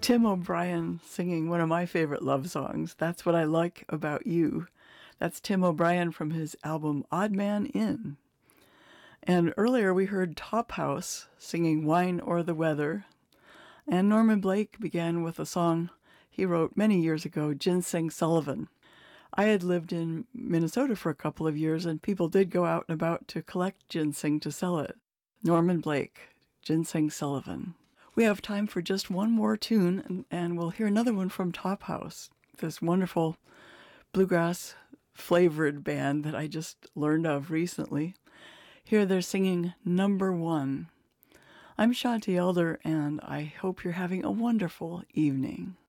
Tim O'Brien singing one of my favorite love songs, That's What I Like About You. That's Tim O'Brien from his album Odd Man In. And earlier we heard Top House singing Wine or the Weather. And Norman Blake began with a song he wrote many years ago, Ginseng Sullivan. I had lived in Minnesota for a couple of years, and people did go out and about to collect ginseng to sell it. Norman Blake, Ginseng Sullivan. We have time for just one more tune, and we'll hear another one from Top House, this wonderful bluegrass-flavored band that I just learned of recently. Here they're singing Number One. I'm Shanti Elder, and I hope you're having a wonderful evening.